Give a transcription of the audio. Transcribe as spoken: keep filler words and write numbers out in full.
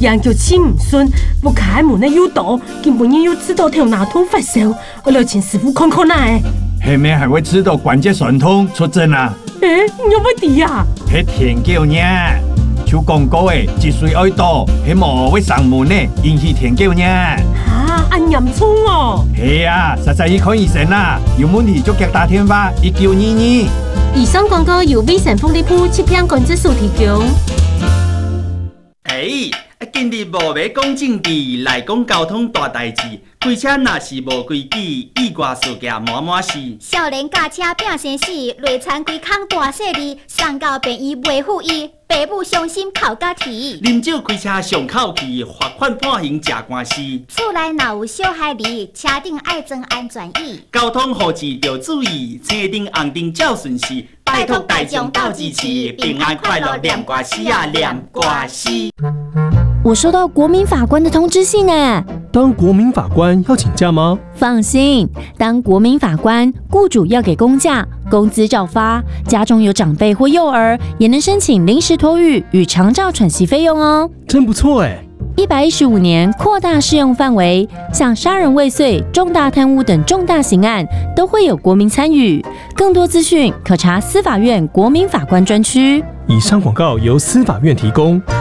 人叫气唔顺，不开门的有毒，根本又知道头脑痛发烧，我来请师傅看看来。 下面还会知道关节酸痛出症啊？ 诶，有乜事啊？ 迄田狗呢？像广告诶，积水爱多，迄毛会上门呢，引起田狗呢。 啊，咁严重哦！ 係啊，實際去看醫生啦，有問題就給打電話一九二二。 以上廣告由威神風力鋪七片管質素提供。 哎，今日無要講政治，來講交通大代志。開車若是無規矩，意外事件滿滿是。 少年駕車拼生死，累殘規空大細字，送到病院袂赴醫，爸母傷心哭甲啼。 啉酒開車上口氣，罰款判刑真官司。 厝內若有小孩兒，車頂愛裝安全椅。 交通號誌要注意，車頂紅燈照順時。拜託大眾鬥支持，平安快樂念歌詩啊念歌詩。 我收到国民法官的通知信呢。 当国民法官要请假吗？ 放心，当国民法官，雇主要给公假，工资照发。家中有长辈或幼儿，也能申请临时托育与长照喘息费用哦。 真不错哎！ 一百一十五年扩大适用范围，像杀人未遂、重大贪污等重大刑案都会有国民参与。更多资讯可查司法院国民法官专区。 以上广告由司法院提供。